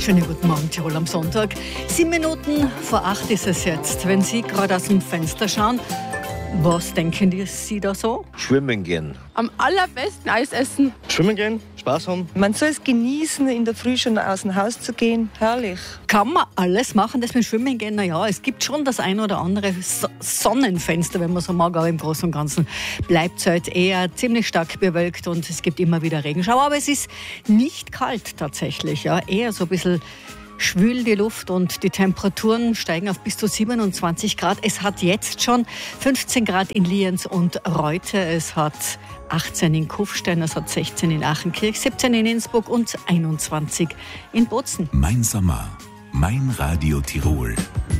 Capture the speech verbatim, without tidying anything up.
Schönen guten Morgen, Tirol am Sonntag. Sieben Minuten vor acht ist es jetzt. Wenn Sie gerade aus dem Fenster schauen, was denken die, Sie da so? Schwimmen gehen. Am allerbesten Eis essen. Schwimmen gehen, Spaß haben. Man soll es genießen, in der Früh schon aus dem Haus zu gehen. Herrlich. Kann man alles machen, das mit Schwimmen gehen? Naja, es gibt schon das ein oder andere so- Sonnenfenster, wenn man so mag, aber im Großen und Ganzen bleibt es halt eher ziemlich stark bewölkt und es gibt immer wieder Regenschauer. Aber es ist nicht kalt tatsächlich, ja, eher so ein bisschen schwül die Luft und die Temperaturen steigen auf bis zu siebenundzwanzig Grad. Es hat jetzt schon fünfzehn Grad in Lienz und Reute. Es hat achtzehn in Kufstein, es hat sechzehn in Achenkirch, siebzehn in Innsbruck und einundzwanzig in Bozen. Mein Sommer, mein Radio Tirol.